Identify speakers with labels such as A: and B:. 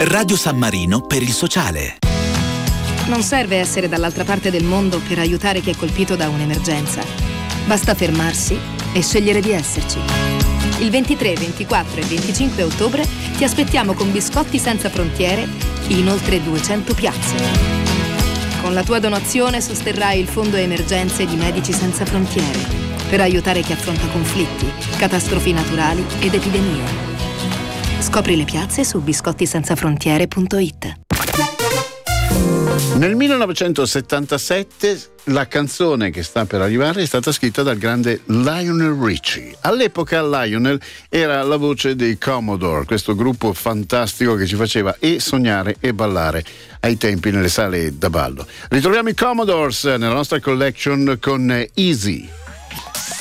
A: Radio San Marino per il sociale.
B: Non serve essere dall'altra parte del mondo per aiutare chi è colpito da un'emergenza. Basta fermarsi e scegliere di esserci. Il 23, 24 e 25 ottobre ti aspettiamo con Biscotti Senza Frontiere in oltre 200 piazze. Con la tua donazione sosterrai il Fondo Emergenze di Medici Senza Frontiere per aiutare chi affronta conflitti, catastrofi naturali ed epidemie. Scopri le piazze su biscottisenzafrontiere.it.
C: Nel 1977 la canzone che sta per arrivare è stata scritta dal grande Lionel Richie. All'epoca Lionel era la voce dei Commodore, questo gruppo fantastico che ci faceva e sognare e ballare ai tempi nelle sale da ballo. Ritroviamo i Commodores nella nostra collection con Easy.